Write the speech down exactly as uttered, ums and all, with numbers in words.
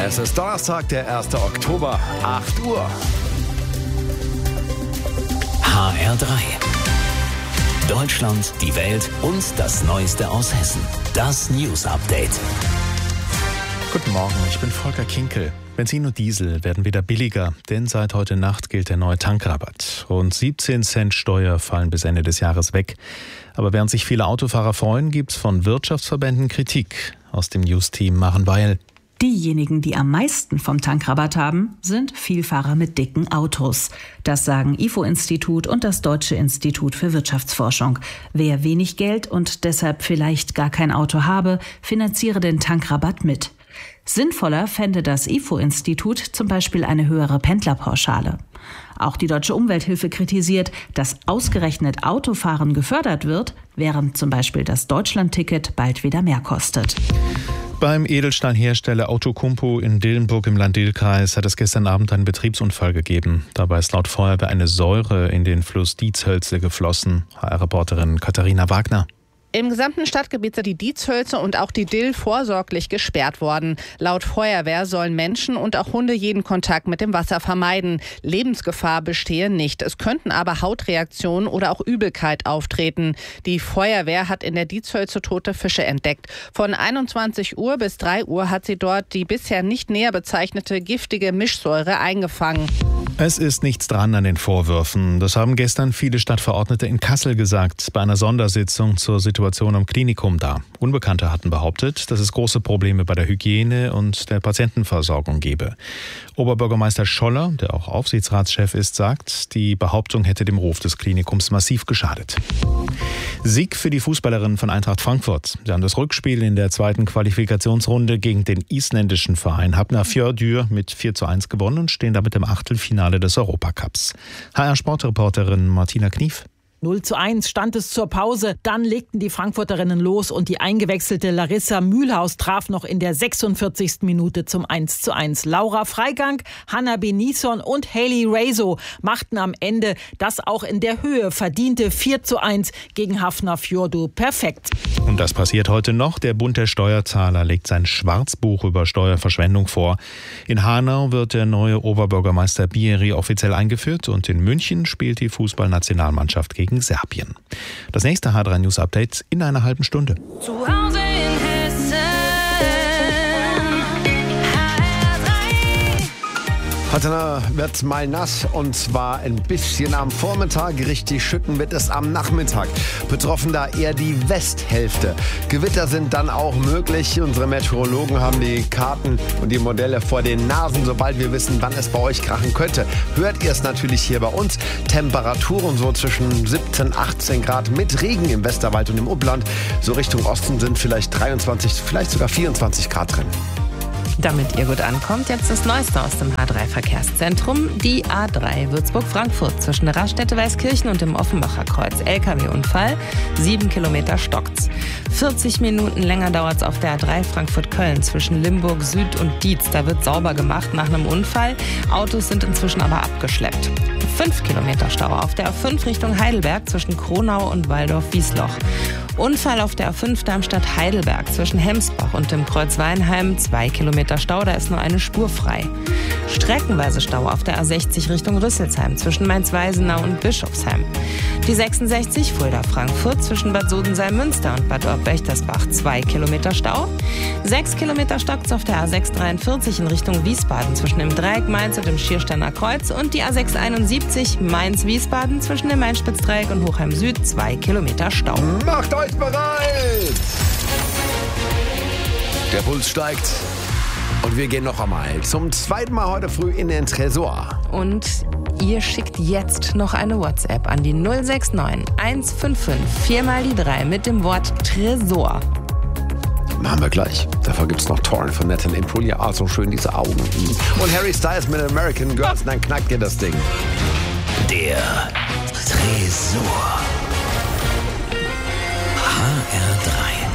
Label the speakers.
Speaker 1: Es ist Donnerstag, der erste Oktober, acht Uhr.
Speaker 2: H R drei. Deutschland, die Welt und das Neueste aus Hessen. Das News Update.
Speaker 3: Guten Morgen, ich bin Volker Kinkel. Benzin und Diesel werden wieder billiger, denn seit heute Nacht gilt der neue Tankrabatt. Rund siebzehn Cent Steuer fallen bis Ende des Jahres weg. Aber während sich viele Autofahrer freuen, gibt es von Wirtschaftsverbänden Kritik. Aus dem News-Team Maren Weil.
Speaker 4: Diejenigen, die am meisten vom Tankrabatt haben, sind Vielfahrer mit dicken Autos. Das sagen I F O-Institut und das Deutsche Institut für Wirtschaftsforschung. Wer wenig Geld und deshalb vielleicht gar kein Auto habe, finanziere den Tankrabatt mit. Sinnvoller fände das I F O-Institut zum Beispiel eine höhere Pendlerpauschale. Auch die Deutsche Umwelthilfe kritisiert, dass ausgerechnet Autofahren gefördert wird, während zum Beispiel das Deutschlandticket bald wieder mehr kostet.
Speaker 3: Beim Edelstahlhersteller Outokumpu in Dillenburg im Land-Dill-Kreis hat es gestern Abend einen Betriebsunfall gegeben. Dabei ist laut Feuerwehr eine Säure in den Fluss Dietshölze geflossen. H R-Reporterin Katharina Wagner.
Speaker 5: Im gesamten Stadtgebiet sind die Dietshölze und auch die Dill vorsorglich gesperrt worden. Laut Feuerwehr sollen Menschen und auch Hunde jeden Kontakt mit dem Wasser vermeiden. Lebensgefahr bestehe nicht. Es könnten aber Hautreaktionen oder auch Übelkeit auftreten. Die Feuerwehr hat in der Dietshölze tote Fische entdeckt. Von einundzwanzig Uhr bis drei Uhr hat sie dort die bisher nicht näher bezeichnete giftige Mischsäure eingefangen.
Speaker 3: Es ist nichts dran an den Vorwürfen. Das haben gestern viele Stadtverordnete in Kassel gesagt, bei einer Sondersitzung zur Situation am Klinikum da. Unbekannte hatten behauptet, dass es große Probleme bei der Hygiene und der Patientenversorgung gebe. Oberbürgermeister Scholler, der auch Aufsichtsratschef ist, sagt, die Behauptung hätte dem Ruf des Klinikums massiv geschadet. Sieg für die Fußballerinnen von Eintracht Frankfurt. Sie haben das Rückspiel in der zweiten Qualifikationsrunde gegen den isländischen Verein Hafnarfjörður mit vier zu eins gewonnen und stehen damit im Achtelfinale des Europacups. H R-Sportreporterin Martina Knief.
Speaker 6: null zu eins stand es zur Pause. Dann legten die Frankfurterinnen los und die eingewechselte Larissa Mühlhaus traf noch in der sechsundvierzigsten Minute zum eins zu eins. Laura Freigang, Hanna Benison und Hayley Raso machten am Ende das auch in der Höhe verdiente vier zu eins gegen Hafnarfjörður perfekt.
Speaker 3: Und das passiert heute noch. Der Bund der Steuerzahler legt sein Schwarzbuch über Steuerverschwendung vor. In Hanau wird der neue Oberbürgermeister Bieri offiziell eingeführt und in München spielt die Fußballnationalmannschaft gegen Serbien. Das nächste H drei News Update in einer halben Stunde.
Speaker 7: Zu Hause in Hessen. H R drei.
Speaker 1: Heute wird mal nass und zwar ein bisschen am Vormittag. Richtig schütten wird es am Nachmittag. Betroffen da eher die Westhälfte. Gewitter sind dann auch möglich. Unsere Meteorologen haben die Karten und die Modelle vor den Nasen. Sobald wir wissen, wann es bei euch krachen könnte, hört ihr es natürlich hier bei uns. Temperaturen so zwischen siebzehn, achtzehn Grad mit Regen im Westerwald und im Upland. So Richtung Osten sind vielleicht dreiundzwanzig, vielleicht sogar vierundzwanzig Grad drin.
Speaker 5: Damit ihr gut ankommt, jetzt das Neueste aus dem H drei Verkehrszentrum. Die A drei Würzburg-Frankfurt zwischen der Raststätte Weißkirchen und dem Offenbacher Kreuz. L K W-Unfall, sieben Kilometer stockt's. vierzig Minuten länger dauert's auf der A drei Frankfurt-Köln zwischen Limburg Süd und Dietz. Da wird sauber gemacht nach einem Unfall. Autos sind inzwischen aber abgeschleppt. fünf Kilometer Stau auf der A fünf Richtung Heidelberg zwischen Kronau und Waldorf-Wiesloch. Unfall auf der A fünf Darmstadt-Heidelberg zwischen Hemsbach und dem Kreuz Weinheim. zwei Kilometer Stau, da ist nur eine Spur frei. Streckenweise Stau auf der A sechzig Richtung Rüsselsheim zwischen Mainz-Weisenau und Bischofsheim. Die sechsundsechzig Fulda-Frankfurt zwischen Bad Sodenseim-Münster und Bad Orb-Wächtersbach. zwei Kilometer Stau. sechs Kilometer stockt's auf der A sechs dreiundvierzig in Richtung Wiesbaden zwischen dem Dreieck Mainz und dem Schiersteiner Kreuz. Und die A sechs einundsiebzig Mainz-Wiesbaden zwischen dem Mainz-Spitzdreieck und Hochheim Süd. zwei Kilometer Stau.
Speaker 1: Macht euch bereit! Der Puls steigt. Und wir gehen noch einmal zum zweiten Mal heute früh in den Tresor.
Speaker 5: Und ihr schickt jetzt noch eine WhatsApp an die null sechs neun eins fünf fünf vier mal die drei mit dem Wort Tresor.
Speaker 1: Machen wir gleich. Dafür gibt's noch Torn von Natalie Imbruglia. Ah, so schön diese Augen. Und Harry Styles mit American Girls. Dann knackt ihr das Ding.
Speaker 2: Der Tresor. H R drei.